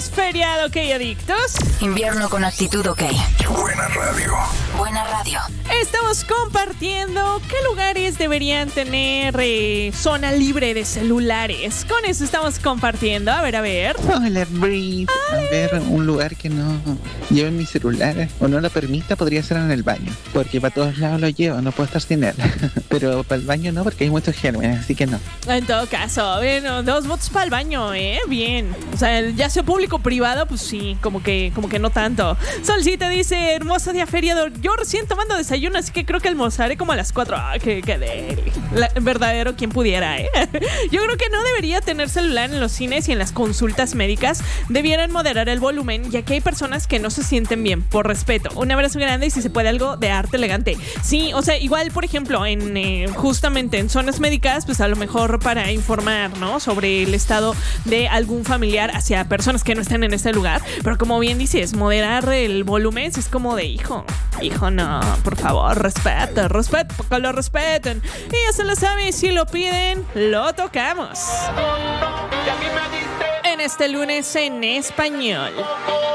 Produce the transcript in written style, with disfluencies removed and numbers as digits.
es feriado, ¿ok, adictos? Invierno con actitud, ok. ¡Qué buena radio! Buena radio. Estamos compartiendo qué lugares deberían tener zona libre de celulares. Con eso estamos compartiendo. A ver. Hola, Brit. A ver, un lugar que no lleve mi celular o no lo permita podría ser en el baño. Porque para todos lados lo llevo, no puedo estar sin él. Pero para el baño no, porque hay muchos gérmenes, así que no. En todo caso, bueno, 2 votos para el baño, bien. O sea, ya sea público o privado, pues sí, como que no tanto. Solcita dice, hermoso día feriado. Yo recién tomando desayuno, así que creo que almorzaré como a las 4. ¡Ay, qué deli! Verdadero, quien pudiera, Yo creo que no debería tener celular en los cines y en las consultas médicas. Debieran moderar el volumen, ya que hay personas que no se sienten bien, por respeto. Un abrazo grande y si se puede algo de arte elegante. Sí, o sea, igual, por ejemplo, justamente en zonas médicas, pues a lo mejor para informar, ¿no? Sobre el estado de algún familiar hacia personas que no estén en este lugar. Pero como bien dices, moderar el volumen es como de hijo, no, por favor, respeto, que lo respeten. Y ya se lo saben, si lo piden, lo tocamos. En este lunes en español.